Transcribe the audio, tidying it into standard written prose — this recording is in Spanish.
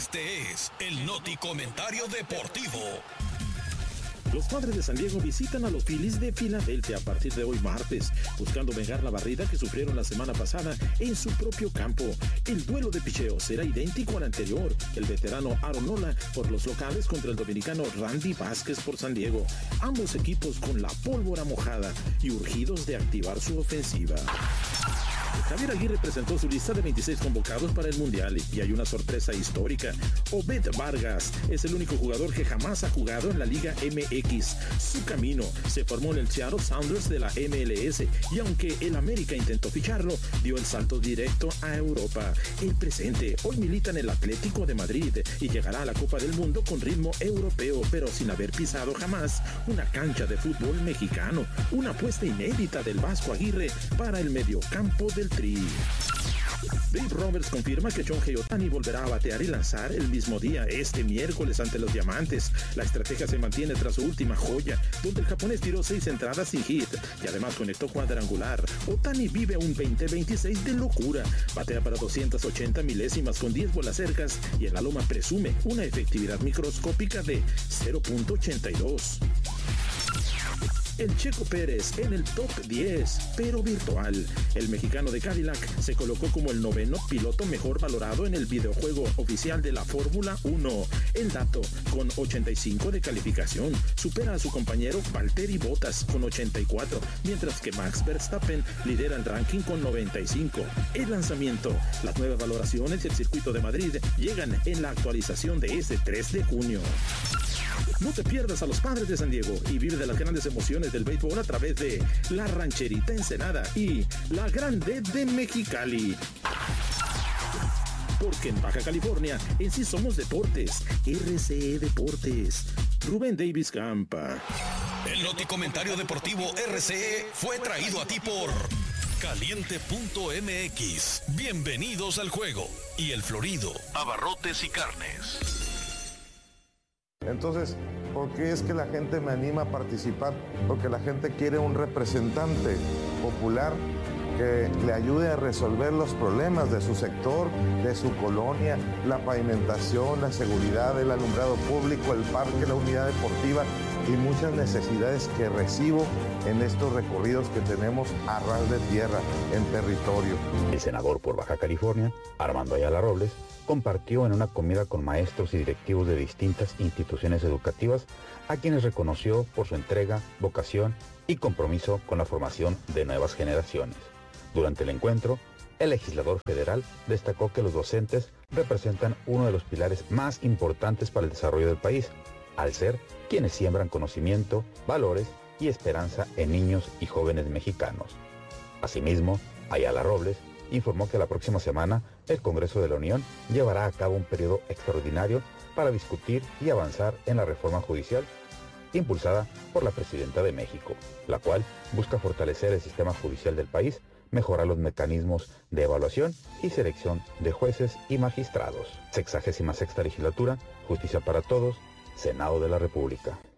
Este es el Noti Comentario Deportivo. Los Padres de San Diego visitan a los Phillies de Filadelfia a partir de hoy martes, buscando vengar la barrida que sufrieron la semana pasada en su propio campo. El duelo de picheo será idéntico al anterior, el veterano Aaron Nola por los locales contra el dominicano Randy Vázquez por San Diego. Ambos equipos con la pólvora mojada y urgidos de activar su ofensiva. Javier Aguirre presentó su lista de 26 convocados para el Mundial y hay una sorpresa histórica. Obed Vargas es el único jugador que jamás ha jugado en la Liga MX. Su camino se formó en el Seattle Sounders de la MLS y aunque el América intentó ficharlo, dio el salto directo a Europa. El presente hoy milita en el Atlético de Madrid y llegará a la Copa del Mundo con ritmo europeo, pero sin haber pisado jamás una cancha de fútbol mexicano. Una apuesta inédita del Vasco Aguirre para el mediocampo del Tri. Dave Roberts confirma que Shohei Ohtani volverá a batear y lanzar el mismo día, este miércoles ante los Diamantes. La estrategia se mantiene tras su última joya, donde el japonés tiró 6 entradas sin hit y además conectó cuadrangular. Ohtani vive un 2026 de locura, batea para 280 milésimas con 10 bolas cercas y en la loma presume una efectividad microscópica de 0.82. El Checo Pérez en el top 10, pero virtual. El mexicano de Cadillac se colocó como el 9º piloto mejor valorado en el videojuego oficial de la Fórmula 1. El dato, con 85 de calificación, supera a su compañero Valtteri Bottas con 84, mientras que Max Verstappen lidera el ranking con 95. El lanzamiento, las nuevas valoraciones y el circuito de Madrid llegan en la actualización de este 3 de junio. No te pierdas a los Padres de San Diego y vive de las grandes emociones del béisbol a través de La Rancherita Ensenada y La Grande de Mexicali. Porque en Baja California, en sí somos deportes. RCE Deportes. Rubén Davis Campa. El Noti Comentario Deportivo RCE fue traído a ti por Caliente.mx. Bienvenidos al juego. Y El Florido, Abarrotes y Carnes. Entonces, ¿por qué es que la gente me anima a participar? Porque la gente quiere un representante popular que le ayude a resolver los problemas de su sector, de su colonia, la pavimentación, la seguridad, el alumbrado público, el parque, la unidad deportiva y muchas necesidades que recibo en estos recorridos que tenemos a ras de tierra, en territorio. El senador por Baja California, Armando Ayala Robles, compartió en una comida con maestros y directivos de distintas instituciones educativas a quienes reconoció por su entrega, vocación y compromiso con la formación de nuevas generaciones. Durante el encuentro, el legislador federal destacó que los docentes representan uno de los pilares más importantes para el desarrollo del país, al ser quienes siembran conocimiento, valores y esperanza en niños y jóvenes mexicanos. Asimismo, Ayala Robles informó que la próxima semana el Congreso de la Unión llevará a cabo un periodo extraordinario para discutir y avanzar en la reforma judicial impulsada por la Presidenta de México, la cual busca fortalecer el sistema judicial del país, mejorar los mecanismos de evaluación y selección de jueces y magistrados. 66ª legislatura, Justicia para Todos, Senado de la República.